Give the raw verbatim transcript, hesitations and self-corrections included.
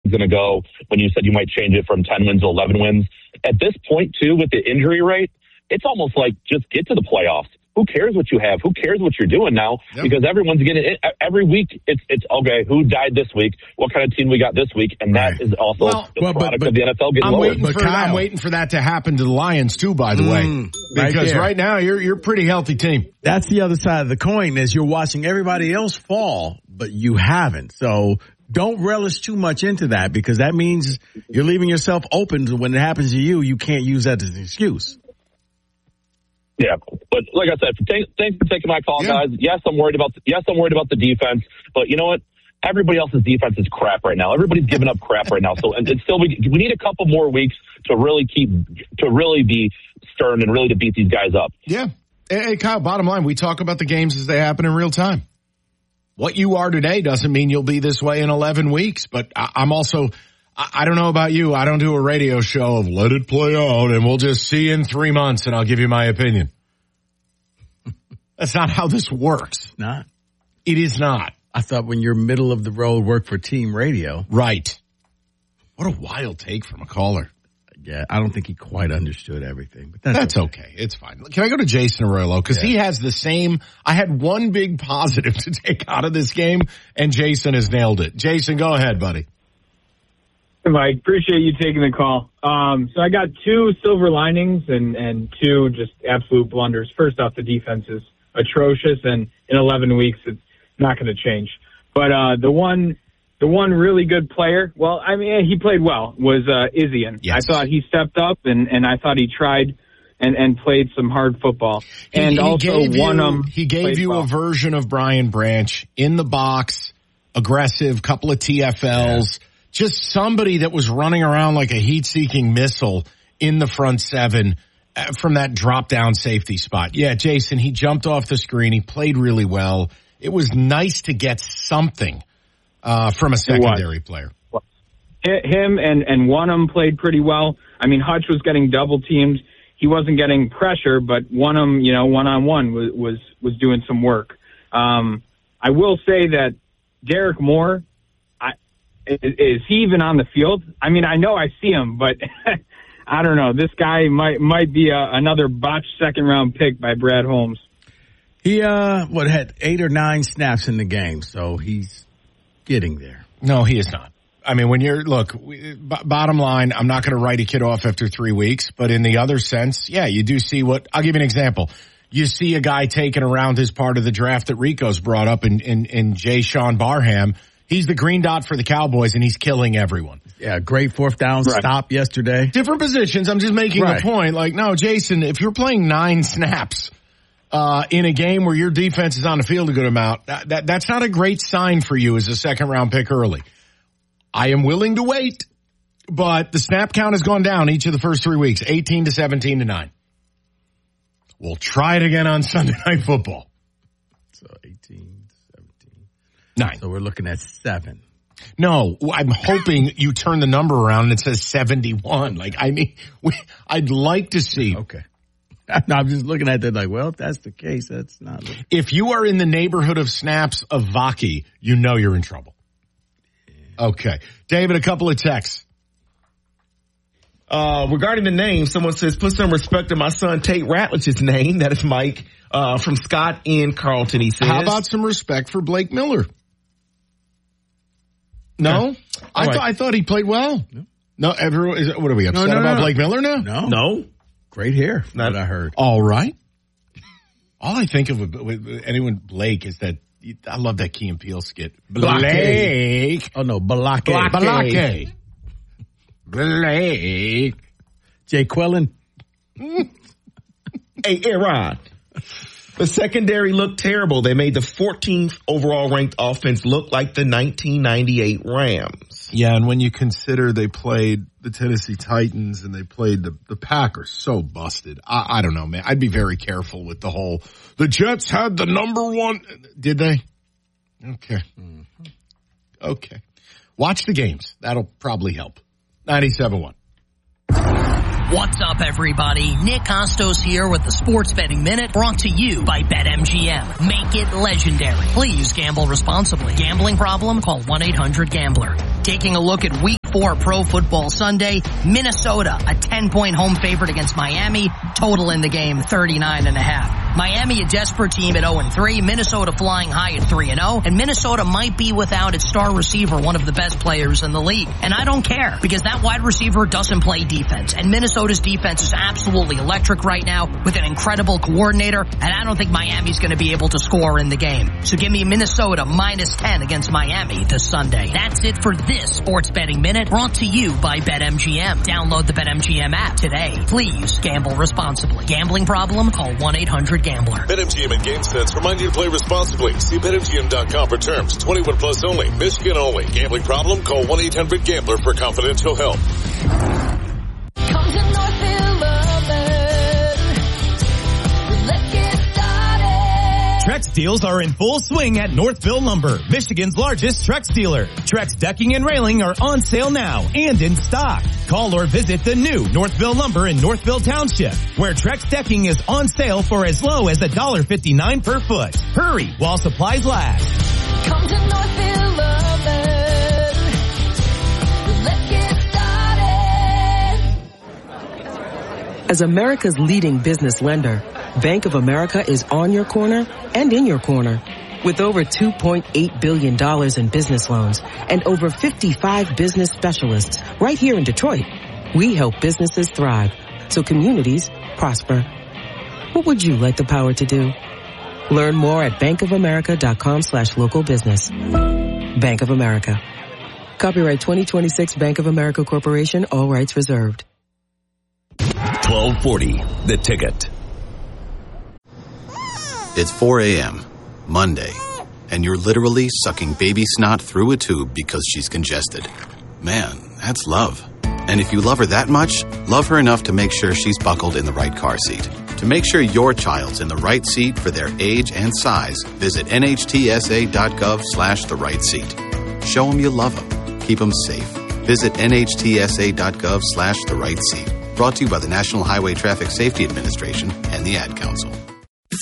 going to go when you said you might change it from ten wins to eleven wins. At this point, too, with the injury rate, it's almost like just get to the playoffs. Who cares what you have? Who cares what you're doing now? Yep. Because everyone's getting it. Every week, it's, it's okay, who died this week? What kind of team we got this week? And that right. is also well, the well, product but, but of the N F L getting I'm lower. Waiting for, I'm waiting for that to happen to the Lions, too, by the mm, way. Because right, right now, you're you're a pretty healthy team. That's the other side of the coin is you're watching everybody else fall, but you haven't. So don't relish too much into that because that means you're leaving yourself open to when it happens to you, you can't use that as an excuse. Yeah, but like I said, thanks, thanks for taking my call, yeah. guys. Yes, I'm worried about. Yes, I'm worried about the defense, but you know what? Everybody else's defense is crap right now. Everybody's giving up crap right now. So, and it's still, we, we need a couple more weeks to really keep, to really be stern and really to beat these guys up. Yeah. Hey, Kyle. Bottom line, we talk about the games as they happen in real time. What you are today doesn't mean you'll be this way in eleven weeks. But I, I'm also. I don't know about you. I don't do a radio show of let it play out and we'll just see you in three months and I'll give you my opinion. That's not how this works. Not. It is not. I thought when you're middle of the road work for team radio. Right. What a wild take from a caller. Yeah, I don't think he quite understood everything. But that's, that's okay. okay. It's fine. Can I go to Jason Arroyo? Because yeah. he has the same. I had one big positive to take out of this game and Jason has nailed it. Jason, go ahead, buddy. Mike, appreciate you taking the call. Um, so I got two silver linings and, and two just absolute blunders. First off, the defense is atrocious, and in eleven weeks, it's not going to change. But uh, the one the one really good player, well, I mean, he played well, was uh, Izzian. Yes. I thought he stepped up, and, and I thought he tried and, and played some hard football. He, and he also won them. He gave you well. a version of Brian Branch, in the box, aggressive, couple of T F Ls. Yeah. Just somebody that was running around like a heat-seeking missile in the front seven from that drop-down safety spot. Yeah, Jason, he jumped off the screen. He played really well. It was nice to get something uh, from a secondary player. Him and, and Wonham played pretty well. I mean, Hutch was getting double-teamed. He wasn't getting pressure, but Wonham, you know, one-on-one was, was, was doing some work. Um, I will say that Derek Moore, is he even on the field? I mean, I know I see him, but I don't know. This guy might might be a, another botched second-round pick by Brad Holmes. He, uh, what, had eight or nine snaps in the game, so he's getting there. No, he is not. I mean, when you're, look, we, b- bottom line, I'm not going to write a kid off after three weeks, but in the other sense, yeah, you do see what, I'll give you an example. You see a guy taken around his part of the draft that Rico's brought up in, in, in Jay Sean Barham. He's the green dot for the Cowboys, and he's killing everyone. Yeah, great fourth down right. stop yesterday. Different positions. I'm just making right. a point. Like, no, Jason, if you're playing nine snaps uh in a game where your defense is on the field a good amount, that, that that's not a great sign for you as a second-round pick early. I am willing to wait, but the snap count has gone down each of the first three weeks, eighteen to seventeen to nine. We'll try it again on Sunday Night Football. So eighteen. Nine. So we're looking at seven. No, I'm hoping you turn the number around and it says seventy-one. Like, I mean, we, I'd like to see. Okay. No, I'm just looking at that like, well, if that's the case, that's not. If you are in the neighborhood of snaps of Vaki, you know you're in trouble. Yeah. Okay. David, a couple of texts. Uh, regarding the name, someone says, put some respect on my son Tate Ratledge's name. That is Mike, uh, from Scott in Carlton, he says. How about some respect for Blake Miller? No? Yeah. I, right. th- I thought he played well. No, no everyone, is, what are we upset no, no, about no. Blake Miller now? No. No. Great hair, not what I heard. All right. All I think of with, with anyone Blake is that, I love that Key and Peele skit. Blake. Oh, no, Balake. Balake. Blake. Jay Quellen. Hey, Aaron. The secondary looked terrible. They made the fourteenth overall ranked offense look like the nineteen ninety-eight Rams. Yeah, and when you consider they played the Tennessee Titans and they played the, the Packers, so busted. I, I don't know, man. I'd be very careful with the whole, the Jets had the number one. Did they? Okay. Mm-hmm. Okay. Watch the games. That'll probably help. ninety-seven point one. What's up, everybody? Nick Costos here with the Sports Betting Minute, brought to you by BetMGM. Make it legendary. Please gamble responsibly. Gambling problem? Call one eight hundred gambler. Taking a look at week For Pro Football Sunday, Minnesota, a ten-point home favorite against Miami. Total in the game, thirty-nine and a half. Miami, a desperate team at oh and three. Minnesota flying high at three and oh. And Minnesota might be without its star receiver, one of the best players in the league. And I don't care, because that wide receiver doesn't play defense. And Minnesota's defense is absolutely electric right now with an incredible coordinator. And I don't think Miami's going to be able to score in the game. So give me Minnesota minus ten against Miami this Sunday. That's it for this Sports Betting Minute, brought to you by BetMGM. Download the BetMGM app today. Please gamble responsibly. Gambling problem? Call one eight hundred gambler. BetMGM and GameSense remind you to play responsibly. See Bet M G M dot com for terms. twenty-one plus only. Michigan only. Gambling problem? Call one eight hundred gambler for confidential help. Come to Northfield Lumber. Let's get started. Trex deals are in full swing at Northville Lumber, Michigan's largest Trex dealer. Trex decking and railing are on sale now and in stock. Call or visit the new Northville Lumber in Northville Township, where Trex decking is on sale for as low as one dollar fifty-nine per foot. Hurry while supplies last. Come to Northfield Lumber. Let's get started. As America's leading business lender, Bank of America is on your corner and in your corner. With over two point eight billion dollars in business loans and over fifty-five business specialists right here in Detroit, we help businesses thrive so communities prosper. What would you like the power to do? Learn more at bankofamerica.com slash local business. Bank of America. Copyright twenty twenty-six Bank of America Corporation, all rights reserved. twelve forty, The Ticket. It's four a.m., Monday, and you're literally sucking baby snot through a tube because she's congested. Man, that's love. And if you love her that much, love her enough to make sure she's buckled in the right car seat. To make sure your child's in the right seat for their age and size, visit nhtsa.gov slash the right seat. Show them you love them. Keep them safe. Visit nhtsa.gov slash the right seat. Brought to you by the National Highway Traffic Safety Administration and the Ad Council.